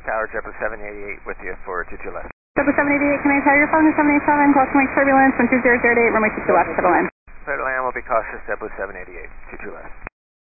Tower, JetBlue 788 with you for 22 left. JetBlue 788, can I tell your phone is 787, caution wake turbulence, 12008, runway 22 left, clear to land. Clear to land will be cautious, JetBlue 788, 22 left.